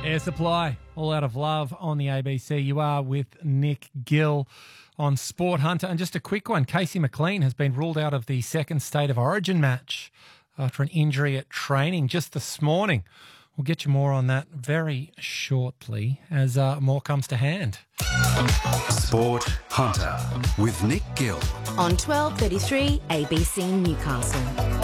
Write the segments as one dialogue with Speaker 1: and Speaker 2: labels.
Speaker 1: Air Supply, All Out of Love on the ABC. You are with Nick Gill on Sport Hunter. And just a quick one, Casey McLean has been ruled out of the second State of Origin match after an injury at training just this morning. We'll get you more on that very shortly as more comes to hand.
Speaker 2: Sport Hunter with Nick Gill
Speaker 3: on 12:33 ABC Newcastle.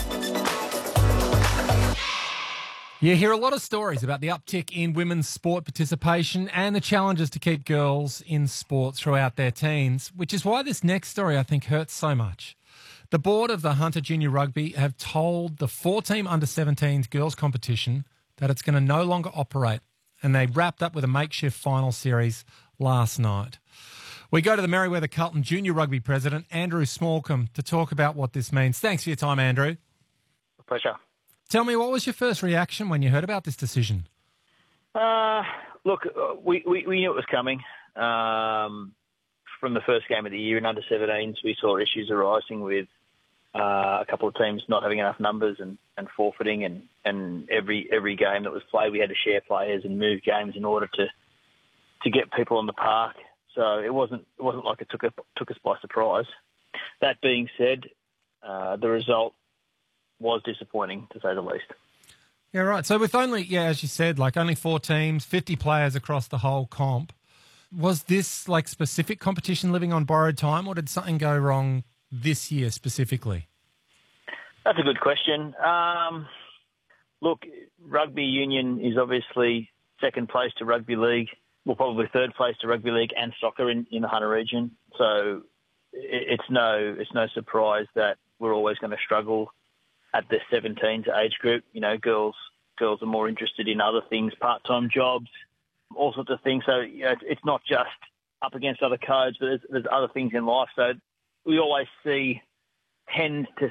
Speaker 1: You hear a lot of stories about the uptick in women's sport participation and the challenges to keep girls in sport throughout their teens, which is why this next story I think hurts so much. The board of the Hunter Junior Rugby have told the 4-team under-17s girls competition that it's going to no longer operate, and they wrapped up with a makeshift final series last night. We go to the Merewether Carlton Junior Rugby president, Andrew Smallcombe, to talk about what this means. Thanks for your time, Andrew.
Speaker 4: A pleasure.
Speaker 1: Tell me, what was your first reaction when you heard about this decision?
Speaker 4: Look, we knew it was coming. From the first game of the year in under-17s, we saw issues arising with a couple of teams not having enough numbers and forfeiting, and every game that was played, we had to share players and move games in order to get people on the park. So it wasn't like it took us by surprise. That being said, the result was disappointing, to say the least.
Speaker 1: Yeah, right. So with only, as you said, like only 4 teams, 50 players across the whole comp, was this like specific competition living on borrowed time, or did something go wrong this year specifically?
Speaker 4: That's a good question. Look, rugby union is obviously second place to rugby league, well, probably third place to rugby league and soccer in the Hunter region. So it's no surprise that we're always going to struggle at the 17s age group. You know, girls are more interested in other things, part-time jobs, all sorts of things. So it's not just up against other codes, but there's other things in life. So we always tend to